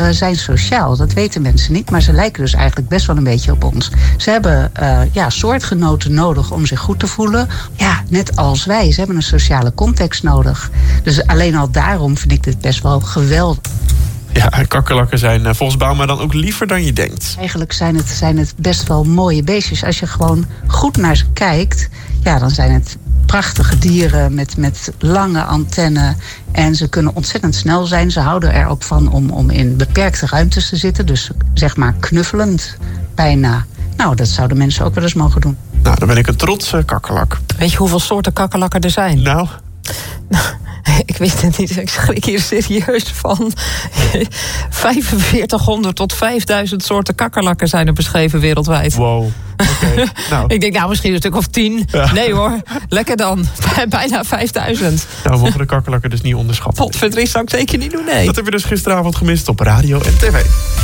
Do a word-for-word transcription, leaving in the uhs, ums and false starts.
uh, zijn sociaal. Dat weten mensen niet, maar ze lijken dus eigenlijk best wel een beetje op ons. Ze hebben uh, ja, soortgenoten nodig om zich goed te voelen. Ja, net als wij. Ze hebben een sociale context nodig. Dus alleen al daarom vind ik dit best wel geweldig. Ja, kakkerlakken zijn volgens Bauma dan ook liever dan je denkt. Eigenlijk zijn het, zijn het best wel mooie beestjes. Als je gewoon goed naar ze kijkt, ja, dan zijn het prachtige dieren met, met lange antennen. En ze kunnen ontzettend snel zijn. Ze houden er ook van om, om in beperkte ruimtes te zitten. Dus zeg maar knuffelend bijna. Nou, dat zouden mensen ook wel eens mogen doen. Nou, dan ben ik een trotse kakkerlak. Weet je hoeveel soorten kakkerlakken er zijn? Nou... Ik weet het niet, ik schrik hier serieus van. vijfenveertighonderd tot vijfduizend soorten kakkerlakken zijn er beschreven wereldwijd. Wow, oké. Okay. Nou. Ik denk, nou, misschien een stuk of tien. Ja. Nee hoor, lekker dan. Bijna vijfduizend. Nou, we mogen de kakkerlakken dus niet onderschatten. Potverdrie zou ik zeker niet doen, nee. Dat heb je dus gisteravond gemist op radio en tv.